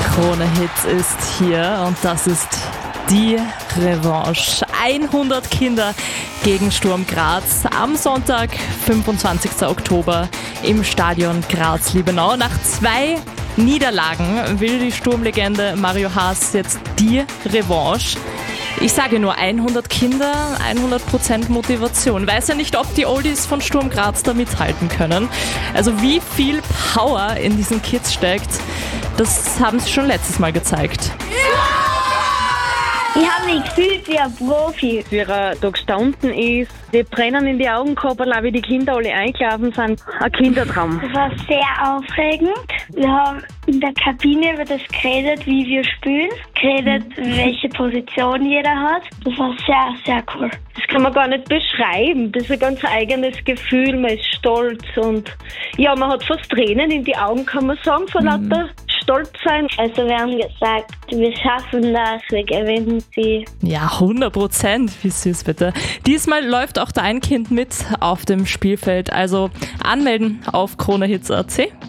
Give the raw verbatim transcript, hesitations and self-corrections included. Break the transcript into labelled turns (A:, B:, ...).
A: Krone Hits ist hier und das ist die Revanche. hundert Kinder gegen Sturm Graz am Sonntag, fünfundzwanzigsten Oktober im Stadion Graz-Liebenau. Nach zwei Niederlagen will die Sturmlegende Mario Haas jetzt die Revanche. Ich sage nur hundert Kinder, hundert Prozent Motivation. Weiß ja nicht, ob die Oldies von Sturm Graz da mithalten können. Also wie viel Power in diesen Kids steckt, das haben sie schon letztes Mal gezeigt.
B: Ich habe mich gefühlt wie ein Profi.
C: Wie er da gestanden ist, die Tränen in die Augen gehabt, weil wie die Kinder alle eingelaufen sind. Ein Kindertraum.
B: Das war sehr aufregend. Wir haben in der Kabine über das geredet, wie wir spielen, geredet, welche Position jeder hat. Das war sehr, sehr cool.
C: Das kann man gar nicht beschreiben. Das ist ein ganz eigenes Gefühl. Man ist stolz und ja, man hat fast Tränen in die Augen, kann man sagen, vor lauter stolz sein.
B: Also wir haben gesagt, wir schaffen das, wir gewinnen sie.
A: Ja, hundert Prozent. Wie süß bitte. Diesmal läuft auch dein Kind mit auf dem Spielfeld. Also anmelden auf kronehits punkt a t.